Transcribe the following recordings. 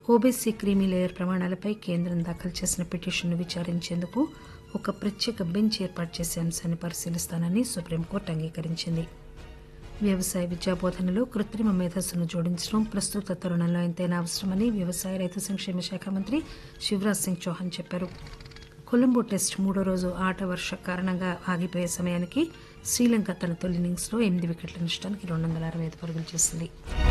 OBC creamy layer ప్రమాణాలపై కేంద్రం దాఖలు చేసిన పిటిషన్ను విచారించేందుకు ఒక ప్రత్యేక బెంచ్ ఏర్పాటు చేసే అంశాన్ని పరిశీలిస్తానని సుప్రీంకోర్టు అంగీకరించింది. వ్యవసాయ విద్యాబోధనలో కృత్రిమ మేధస్సును జోడించడం ప్రస్తుత తరుణంలో ఎంతైనా అవసరమని వ్యవసాయ రైతు సంక్షేమ శాఖ మంత్రి శివరాజ్ సింగ్ చౌహాన్ చెప్పారు. కొలంబో టెస్ట్ మూడో రోజు ఆట వర్ష కారణంగా ఆగిపోయే సమయానికి శ్రీలంక తన తొలి ఇన్నింగ్స్లో 8 వికెట్ల నష్టానికి 265 పరుగులు చేసింది.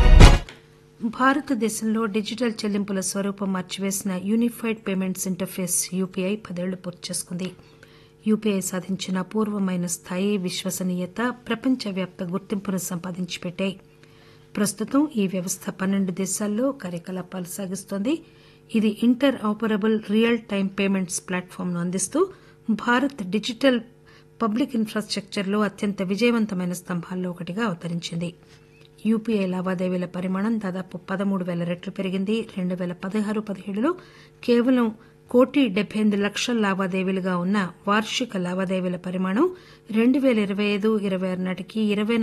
భారతదేశంలో డిజిటల్ చెల్లింపుల స్వరూపం మార్చివేసిన యూనిఫైడ్ పేమెంట్స్ ఇంటర్ఫేస్ యూపీఐ 10 ఏళ్లు పూర్తి చేసుకుంది. యూపీఐ సాధించిన అపూర్వమైన స్థాయి, విశ్వసనీయత ప్రపంచవ్యాప్త గుర్తింపును సంపాదించి పెట్టాయి. ప్రస్తుతం ఈ వ్యవస్థ 12 దేశాల్లో కార్యకలాపాలు సాగిస్తోంది. ఇది inter operable real time payments ప్లాట్ఫామ్ను అందిస్తూ భారత్ డిజిటల్ పబ్లిక్ ఇన్ఫ్రాస్టక్చర్లో అత్యంత విజయవంతమైన స్తంభాల్లో ఒకటిగా అవతరించింది. యూపీఐ లావాదేవీల పరిమాణం దాదాపు 13,000 రెట్లు పెరిగింది. 2016-17లో కేవలం 1,78,00,000 లావాదేవీలుగా ఉన్న వార్షిక లావాదేవీల పరిమాణం 2025-26 నాటికి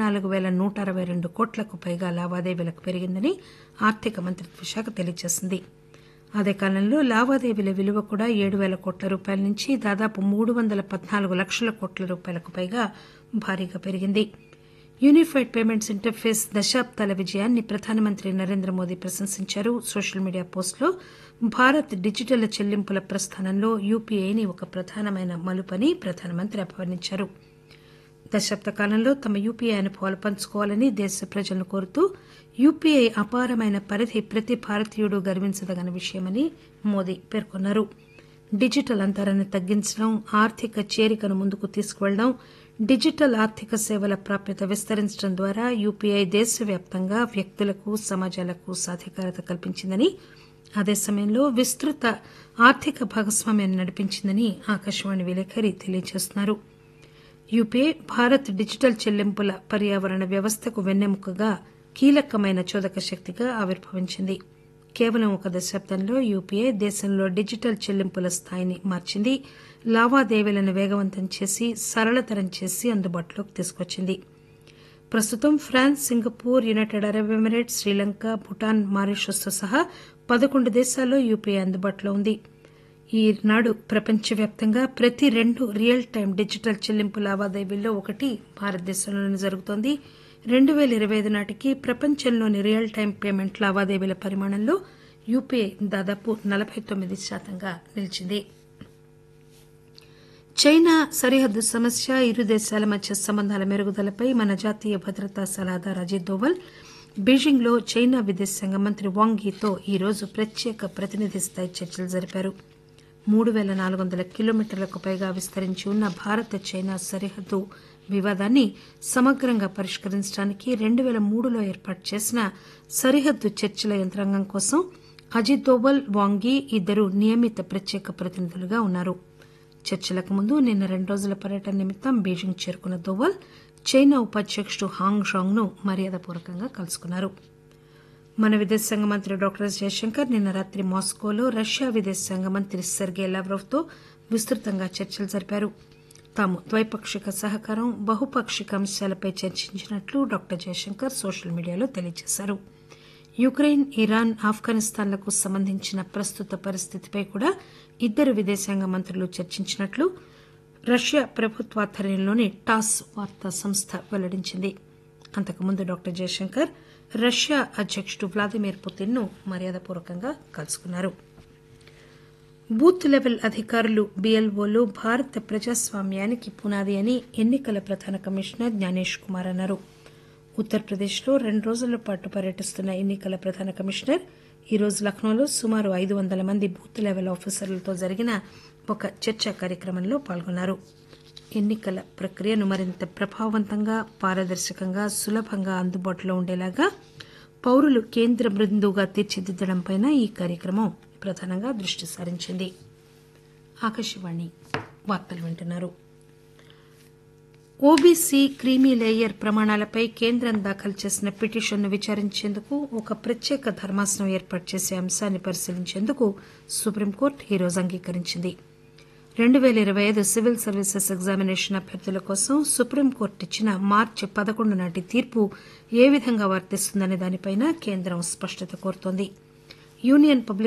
24,162 కోట్లకు పైగా లావాదేవీలకు పెరిగిందని ఆర్థిక మంత్రిత్వ శాఖ తెలియజేసింది. అదే కాలంలో లావాదేవీల విలువ కూడా 7,000 కోట్ల రూపాయల నుంచి దాదాపు 314 లక్షల కోట్ల రూపాయలకు పైగా భారీగా పెరిగింది. యూనిఫైడ్ పేమెంట్స్ ఇంటర్ఫేస్ దశాబ్దాల విజయాన్ని ప్రధానమంత్రి నరేంద్ర మోదీ ప్రశంసించారు. సోషల్ మీడియా పోస్టులో భారత్ డిజిటల్ చెల్లింపుల ప్రస్థానంలో యూపీఐని ఒక ప్రధానమైన మలుపని ప్రధానమంత్రి అభివర్ణించారు. దశాబ్ద కాలంలో తమ యూపీఐ అనుభవాలు పంచుకోవాలని దేశ ప్రజలను కోరుతూ యూపీఐ అపారమైన పరిధి ప్రతి భారతీయుడు గర్వించదగిన విషయమని మోదీ పేర్కొన్నారు. డిజిటల్ అంతరాన్ని తగ్గించడం, ఆర్థిక చేరికను ముందుకు తీసుకువెళ్లడం, డిజిటల్ ఆర్థిక సేవల ప్రాప్యత విస్తరించడం ద్వారా యూపీఐ దేశవ్యాప్తంగా వ్యక్తులకు, సమాజాలకు సాధికారత కల్పించిందని, అదే సమయంలో విస్తృత ఆర్థిక భాగస్వామ్యాన్ని నడిపించిందని ఆకాశవాణి విలేకరి తెలియజేస్తున్నారు. యూపీఐ భారత్ డిజిటల్ చెల్లింపుల పర్యావరణ వ్యవస్థకు వెన్నెముకగా కీలకమైన చోదక శక్తిగా ఆవిర్భవించింది. కేవలం ఒక దశాబ్దంలో యూపీఐ దేశంలో డిజిటల్ చెల్లింపుల స్థాయిని మార్చింది. లావాదేవీలను వేగవంతం చేసి సరళతరం చేసి అందుబాటులోకి తీసుకొచ్చింది. ప్రస్తుతం France, Singapore, United Arab Emirates, Sri Lanka, Bhutan, మారిషస్తో సహా 11 దేశాల్లో యూపీఐ అందుబాటులో ఉంది. ఈనాడు ప్రపంచవ్యాప్తంగా ప్రతి 2 రియల్ టైమ్ డిజిటల్ చెల్లింపు లావాదేవీల్లో ఒకటి భారతదేశంలోనే జరుగుతోంది. 2025 నాటికి ప్రపంచంలోని రియల్ టైమ్ పేమెంట్ లావాదేవీల పరిమాణంలో యూపీఐ దాదాపు 49% నిలిచింది. చైనా సరిహద్దు సమస్య, ఇరు దేశాల మధ్య సంబంధాల మెరుగుదలపై మన జాతీయ భద్రతా సలహాదారు అజిత్ దోవల్ బీజింగ్లో చైనా విదేశాంగ మంత్రి వాంగ్ యీతో ఈరోజు ప్రత్యేక ప్రతినిధి స్థాయి చర్చలు జరిపారు. 3,400 కిలోమీటర్లకు పైగా విస్తరించి ఉన్న భారత్ చైనా సరిహద్దు వివాదాన్ని సమగ్రంగా పరిష్కరించడానికి 2003లో ఏర్పాటు చేసిన సరిహద్దు చర్చల యంత్రాంగం కోసం అజిత్ దోవల్, వాంగ్ యీ ఇద్దరు నియమిత ప్రత్యేక ప్రతినిధులుగా ఉన్నారు. చర్చలకు ముందు నిన్న 2 రోజుల పర్యటన నిమిత్తం బీజింగ్ చేరుకున్న దోవల్ చైనా ఉపాధ్యకుడు హాంగ్ షాంగ్ ను మర్యాదపూర్వకంగా కలుసుకున్నారు. మన విదేశాంగ మంత్రి డాక్టర్ ఎస్ జయశంకర్ నిన్న రాత్రి మాస్కోలో రష్యా విదేశాంగ మంత్రి సెర్గే లావ్రోవ్ తో విస్తృతంగా చర్చలు జరిపారు. తాము ద్వైపాక్షిక సహకారం, బహుపాక్షిక అంశాలపై చర్చించినట్లు డాక్టర్ జయశంకర్ సోషల్ మీడియాలో తెలియజేశారు. యుక్రెయిన్, ఇరాన్, ఆఫ్ఘనిస్తాన్లకు సంబంధించిన ప్రస్తుత పరిస్థితిపై కూడా ఇద్దరు విదేశాంగ మంత్రులు చర్చించినట్లు రష్యా ప్రభుత్వాధ్వర్యంలోని టాస్ వార్తా సంస్థ వెల్లడించింది. అంతకుముందు డాక్టర్ జయశంకర్ రష్యా అధ్యకుడు వ్లాదిమిర్ పుతిన్ ను మర్యాదపూర్వకంగా కలుసుకున్నారు. బూత్ లెవెల్ అధికారులు, బీఎల్ఓలు భారత ప్రజాస్వామ్యానికి పునాది అని ఎన్నికల ప్రధాన కమిషనర్ జ్ఞానేష్ కుమార్ అన్నారు. ఉత్తరప్రదేశ్లో 2 రోజుల పాటు పర్యటిస్తున్న ఎన్నికల ప్రధాన కమిషనర్ ఈరోజు లక్నోలో సుమారు 500 మంది బూత్ లెవెల్ ఆఫీసర్లతో జరిగిన ఒక చర్చా కార్యక్రమంలో పాల్గొన్నారు. ఎన్నికల ప్రక్రియను మరింత ప్రభావవంతంగా, పారదర్శకంగా, సులభంగా అందుబాటులో ఉండేలాగా పౌరులు కేంద్ర బిందువుగా తీర్చిదిద్దడంపై ఈ కార్యక్రమం ప్రధానంగా దృష్టి సారించింది. ఆకాశవాణి వార్తలు వింటున్నారు. ఓబీసీ క్రీమీ లేయర్ ప్రమాణాలపై కేంద్రం దాఖలు చేసిన పిటిషన్ను విచారించేందుకు ఒక ప్రత్యేక ధర్మాసనం ఏర్పాటు చేసే అంశాన్ని పరిశీలించేందుకు సుప్రీంకోర్టు ఈరోజు అంగీకరించింది. 2025 సివిల్ సర్వీసెస్ ఎగ్జామినేషన్ అభ్యర్థుల కోసం సుప్రీంకోర్టు ఇచ్చిన మార్చి 11 నాటి తీర్పు ఏ విధంగా వర్తిస్తుందనే దానిపై కేంద్రం స్పష్టత కోరుతోంది. Union public